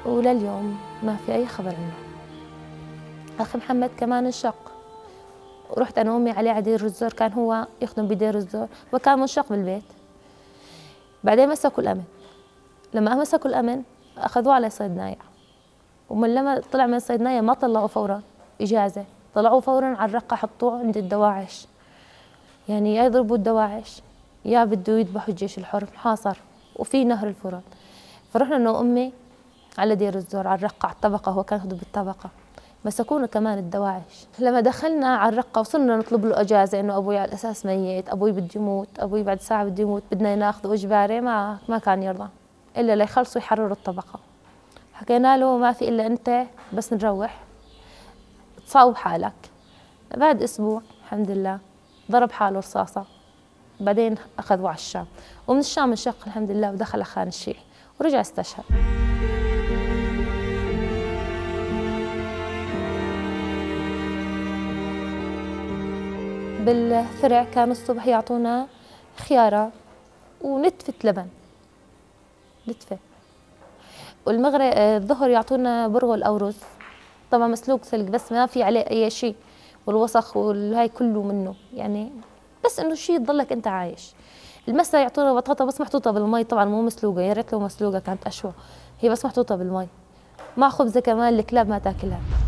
ولليوم ما في أي خبر عنه. أخي محمد كمان انشق، ورحت أنا وأمي عليه على دير الزور، كان هو يخدم بدير الزور وكان منشق بالبيت. بعدين مسكوا الأمن، لما مسكوا الأمن أخذوه على صيدناية، ومن لما طلع من صيدناية ما طلعوا فورا إجازة، طلعوه فورا على الرقة حطوه عند الدواعش، يعني يا يضربوا الدواعش يا بده يذبحوا الجيش الحر، محاصر وفي نهر الفرات. فرحنا أنا وأمي على دير الزور على الرقة على الطبقة، هو كان يخدم بالطبقة، مسكونا كمان الدواعش. لما دخلنا على الرقة وصلنا نطلب له اجازه انه ابوي على الاساس ميت، ابوي بده يموت، ابوي بعد ساعه بده يموت، بدنا ناخذه اجباري، ما كان يرضى الا ليخلصوا يحرروا الطبقه. حكينا له ما في الا انت بس نروح تصاوب حالك. بعد اسبوع الحمد لله ضرب حاله رصاصه، بعدين اخذوه على الشام، ومن الشام انشق الحمد لله ودخل خان الشيح ورجع استشهد. بالثرع كانوا الصبح يعطونا خيارة ونتفة لبن، نتفة، والمغرب الظهر يعطونا برغل أو رز، طبعا مسلوق سلق بس ما في عليه أي شيء، والوسخ والهاي كله منه، يعني بس إنه شيء تضلك أنت عايش. المساء يعطونا بطاطا بس محطوطة بالمي، طبعا مو مسلوقة، يا ريت لو مسلوقة كانت أشوى، هي بس محطوطة بالمي مع خبزة كمان الكلاب ما تاكلها.